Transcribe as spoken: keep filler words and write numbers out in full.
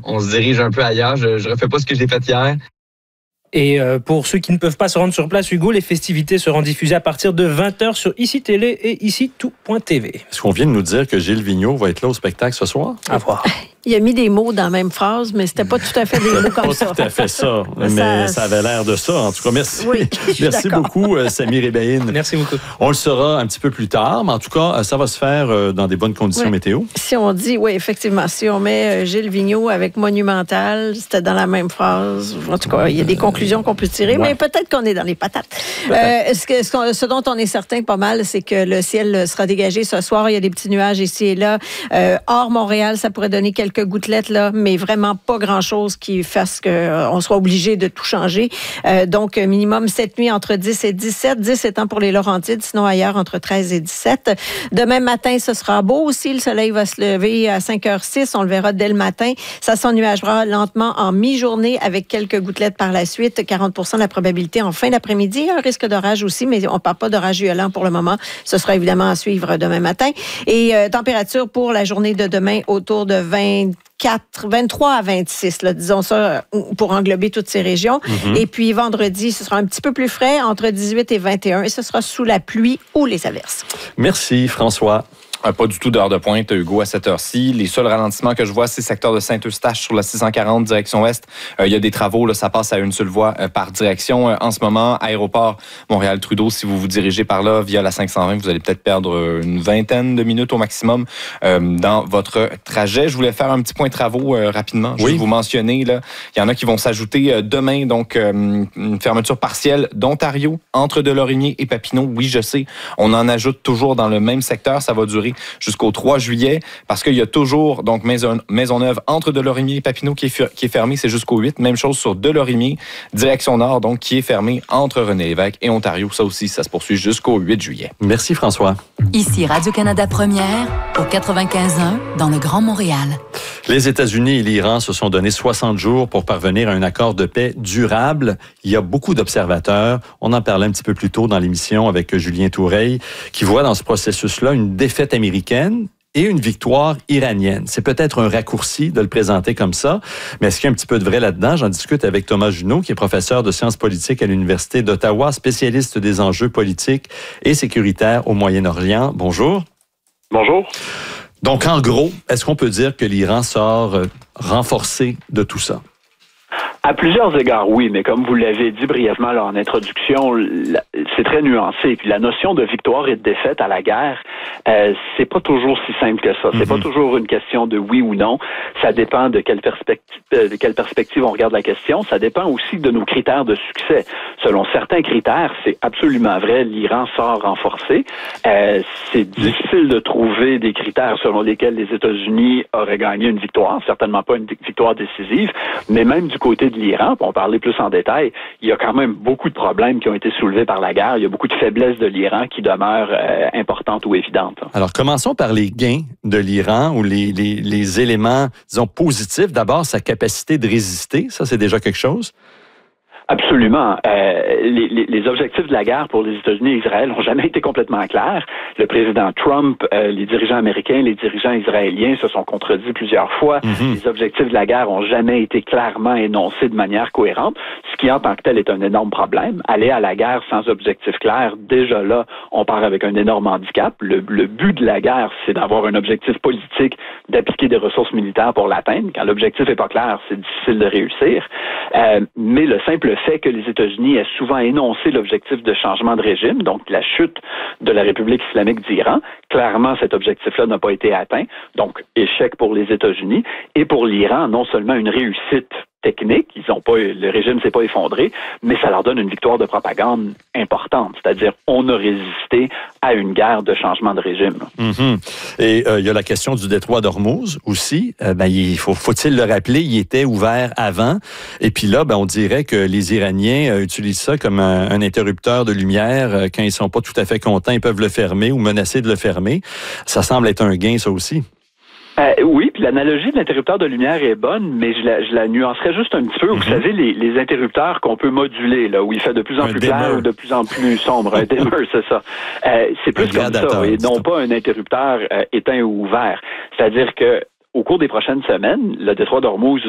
on se dirige un peu ailleurs. Je ne refais pas ce que j'ai fait hier. Et euh, pour ceux qui ne peuvent pas se rendre sur place, Hugo, les festivités seront diffusées à partir de vingt heures sur Ici Télé et ici tout point t v. Est-ce qu'on vient de nous dire que Gilles Vigneault va être là au spectacle ce soir? À voir. Il a mis des mots dans la même phrase, mais c'était pas tout à fait des mots comme pas ça. Pas tout à fait ça, mais ça, ça avait l'air de ça. En tout cas, merci. Oui, merci beaucoup, euh, Samir Ebaïne. Merci beaucoup. On le saura un petit peu plus tard, mais en tout cas, ça va se faire euh, dans des bonnes conditions oui. météo. Si on dit, oui, effectivement, si on met euh, Gilles Vigneault avec Monumental, c'était dans la même phrase. En tout cas, il y a des conclusions qu'on peut tirer, ouais. mais peut-être qu'on est dans les patates. Euh, ce, que, ce, ce dont on est certain pas mal, c'est que le ciel sera dégagé ce soir. Il y a des petits nuages ici et là. Euh, hors Montréal, ça pourrait donner quelques gouttelettes, là, mais vraiment pas grand-chose qui fasse qu'on euh, soit obligé de tout changer. Euh, donc, minimum cette nuit entre dix et dix-sept. dix étant pour les Laurentides, sinon ailleurs entre treize et dix-sept. Demain matin, ce sera beau aussi. Le soleil va se lever à cinq heures six. On le verra dès le matin. Ça s'ennuagera lentement en mi-journée avec quelques gouttelettes par la suite. quarante pour cent de la probabilité en fin d'après-midi. Un risque d'orage aussi, mais on ne parle pas d'orage violent pour le moment. Ce sera évidemment à suivre demain matin. Et euh, température pour la journée de demain autour de vingt-quatre, vingt-trois à vingt-six, là, disons ça, pour englober toutes ces régions. Mm-hmm. Et puis vendredi, ce sera un petit peu plus frais, entre dix-huit et vingt et un, et ce sera sous la pluie ou les averses. Merci, François. Euh, pas du tout d'heure de pointe, Hugo, à cette heure-ci. Les seuls ralentissements que je vois, c'est le secteur de Saint-Eustache sur la six cent quarante, direction ouest. Euh, il y a des travaux, là, ça passe à une seule voie euh, par direction. Euh, en ce moment, aéroport Montréal-Trudeau, si vous vous dirigez par là via la cinq cent vingt, vous allez peut-être perdre une vingtaine de minutes au maximum euh, dans votre trajet. Je voulais faire un petit point de travaux euh, rapidement. Je oui. vais vous mentionner, là, il y en a qui vont s'ajouter euh, demain, donc euh, une fermeture partielle d'Ontario, entre Delorimier et Papineau. Oui, je sais, on en ajoute toujours dans le même secteur. Ça va durer jusqu'au trois juillet, parce qu'il y a toujours donc Maison, Maisonneuve entre Delorimier et Papineau qui est, qui est fermé, c'est jusqu'au huit. Même chose sur Delorimier, direction nord, donc qui est fermé entre René-Lévesque et Ontario. Ça aussi, ça se poursuit jusqu'au huit juillet. Merci François. Ici Radio-Canada Première, au quatre-vingt-quinze un, dans le Grand Montréal. Les États-Unis et l'Iran se sont donné soixante jours pour parvenir à un accord de paix durable. Il y a beaucoup d'observateurs, on en parlait un petit peu plus tôt dans l'émission avec Julien Toureille, qui voit dans ce processus-là une défaite américaine et une victoire iranienne. C'est peut-être un raccourci de le présenter comme ça, mais est-ce qu'il y a un petit peu de vrai là-dedans? J'en discute avec Thomas Junot, qui est professeur de sciences politiques à l'Université d'Ottawa, spécialiste des enjeux politiques et sécuritaires au Moyen-Orient. Bonjour. Bonjour. Donc, en gros, est-ce qu'on peut dire que l'Iran sort renforcé de tout ça? À plusieurs égards, oui, mais comme vous l'avez dit brièvement là, en introduction, c'est très nuancé. Puis la notion de victoire et de défaite à la guerre, euh, c'est pas toujours si simple que ça. C'est mm-hmm. pas toujours une question de oui ou non. Ça dépend de quelle perspective, de quelle perspective on regarde la question. Ça dépend aussi de nos critères de succès. Selon certains critères, c'est absolument vrai, l'Iran sort renforcé. Euh, c'est difficile de trouver des critères selon lesquels les États-Unis auraient gagné une victoire. Certainement pas une victoire décisive, mais même du côté de l'Iran, pour en parler plus en détail, il y a quand même beaucoup de problèmes qui ont été soulevés par la guerre. Il y a beaucoup de faiblesses de l'Iran qui demeurent euh, importantes ou évidentes. Alors, commençons par les gains de l'Iran ou les, les, les éléments, disons, positifs. D'abord, sa capacité de résister. Ça, c'est déjà quelque chose. Absolument. Euh, les, les, les objectifs de la guerre pour les États-Unis et Israël n'ont jamais été complètement clairs. Le président Trump, euh, les dirigeants américains, les dirigeants israéliens se sont contredits plusieurs fois. Mm-hmm. Les objectifs de la guerre n'ont jamais été clairement énoncés de manière cohérente, ce qui en tant que tel est un énorme problème. Aller à la guerre sans objectif clair, déjà là, on part avec un énorme handicap. Le, le but de la guerre, c'est d'avoir un objectif politique, d'appliquer des ressources militaires pour l'atteindre. Quand l'objectif n'est pas clair, c'est difficile de réussir. Euh, mais le simple fait que les États-Unis aient souvent énoncé l'objectif de changement de régime, donc la chute de la République islamique d'Iran, clairement cet objectif-là n'a pas été atteint, donc échec pour les États-Unis, et pour l'Iran, non seulement une réussite technique, ils ont pas, le régime s'est pas effondré, mais ça leur donne une victoire de propagande importante, c'est-à-dire on a résisté à une guerre de changement de régime. Mm-hmm. Et euh, il y a la question du détroit d'Ormuz aussi. Euh, ben, il faut, faut-il le rappeler, il était ouvert avant, et puis là, ben, on dirait que les Iraniens euh, utilisent ça comme un, un interrupteur de lumière. Euh, quand ils sont pas tout à fait contents, ils peuvent le fermer ou menacer de le fermer. Ça semble être un gain, ça aussi. Euh, oui, puis l'analogie de l'interrupteur de lumière est bonne, mais je la, je la nuancerai juste un petit peu. Mm-hmm. Vous savez, les, les interrupteurs qu'on peut moduler, là, où il fait de plus en un plus clair ou de plus en plus sombre, un dimmer, c'est ça. Euh, c'est plus un comme ça, et non pas un interrupteur euh, éteint ou ouvert. C'est-à-dire que au cours des prochaines semaines, le détroit d'Ormuz